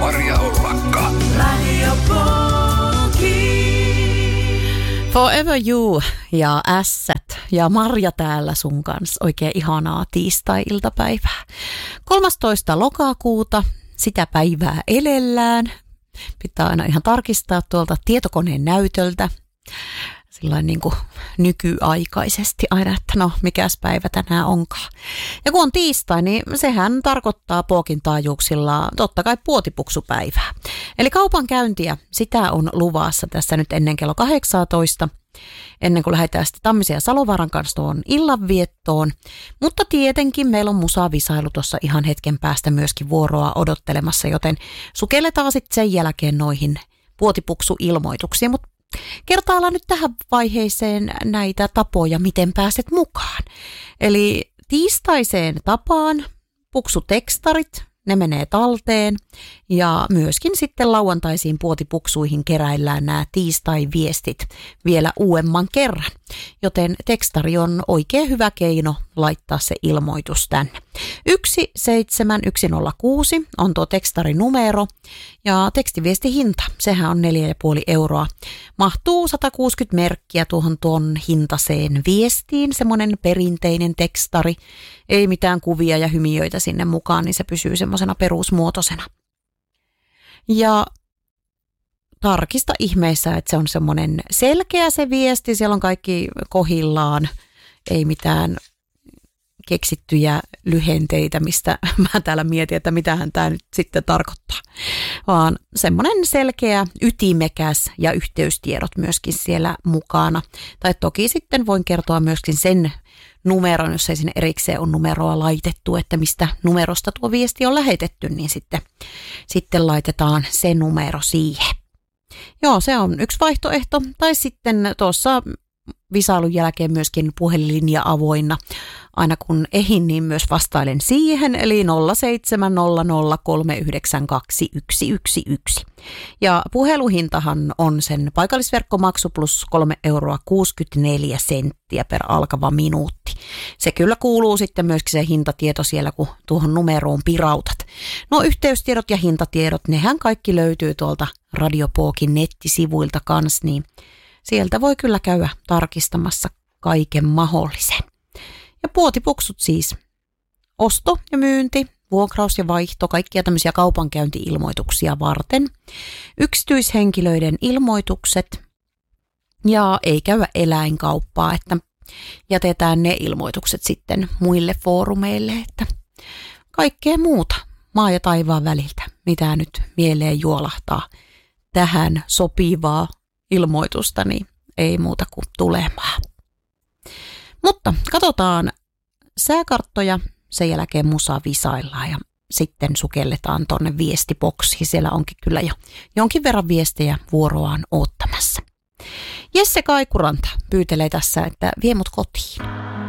Marja Ollakka. Radio Poki. Forever You ja Ässät ja Marja täällä sun kanssa. Oikein ihanaa tiistai-iltapäivää. 13. lokakuuta, sitä päivää elellään. Pitää aina ihan tarkistaa tuolta tietokoneen näytöltä. Sillain niin kuin nykyaikaisesti aina, että no mikäs päivä tänään onkaan. Ja kun on tiistai, niin sehän tarkoittaa Pookin taajuuksilla totta kai puotipuksupäivää. Eli kaupankäyntiä, sitä on luvassa tässä nyt ennen kello 18, ennen kuin lähdetään sitten Tammisen ja Salovaaran kanssa tuon illanviettoon. Mutta tietenkin meillä on musavisailu tuossa ihan hetken päästä myöskin vuoroa odottelemassa, joten sukelletaan sitten sen jälkeen noihin puotipuksuilmoituksiin, mutta kertaillaan nyt tähän vaiheeseen näitä tapoja, miten pääset mukaan. Eli tiistaiseen tapaan puksutekstarit, ne menee talteen ja myöskin sitten lauantaisiin puotipuksuihin keräillään nämä tiistai-viestit vielä uudemman kerran. Joten tekstari on oikein hyvä keino laittaa se ilmoitus tänne. 17106 on tuo tekstarin numero ja tekstiviestihinta, sehän on 4,5 euroa. Mahtuu 160 merkkiä tuon hintaseen viestiin, semmoinen perinteinen tekstari. Ei mitään kuvia ja hymiöitä sinne mukaan, niin se pysyy semmoisena perusmuotoisena. Ja tarkista ihmeessä, että se on semmoinen selkeä se viesti, siellä on kaikki kohillaan, ei mitään keksittyjä lyhenteitä, mistä mä täällä mietin, että mitähän tämä nyt sitten tarkoittaa, vaan semmoinen selkeä, ytimekäs ja yhteystiedot myöskin siellä mukana. Tai toki sitten voin kertoa myöskin sen numeron, jos ei sinne erikseen ole numeroa laitettu, että mistä numerosta tuo viesti on lähetetty, niin sitten laitetaan se numero siihen. Joo, se on yksi vaihtoehto. Tai sitten tuossa visailun jälkeen myöskin puhelinlinja avoinna. Aina kun ehin, niin myös vastailen siihen, eli 0700392111. Ja puheluhintahan on sen paikallisverkkomaksu plus 3,64 € per alkava minuutti. Se kyllä kuuluu sitten myöskin se hintatieto siellä, kun tuohon numeroon pirautat. No yhteystiedot ja hintatiedot, nehän kaikki löytyy tuolta Radio Pookin nettisivuilta kans, niin sieltä voi kyllä käydä tarkistamassa kaiken mahdollisen. Ja puotipuksut siis. Osto ja myynti, vuokraus ja vaihto, kaikkia tämmöisiä kaupankäynti-ilmoituksia varten. Yksityishenkilöiden ilmoitukset ja ei käydä eläinkauppaa, että jätetään ne ilmoitukset sitten muille foorumeille, että kaikkea muuta maa ja taivaan väliltä, mitä nyt mieleen juolahtaa tähän sopivaa ilmoitusta, niin ei muuta kuin tulemaan. Mutta katsotaan sääkarttoja, sen jälkeen musaa visaillaan ja sitten sukelletaan tonne viestiboksiin. Siellä onkin kyllä jo jonkin verran viestejä vuoroaan oottamassa. Jesse Kaikuranta pyytelee tässä, että vie mut kotiin.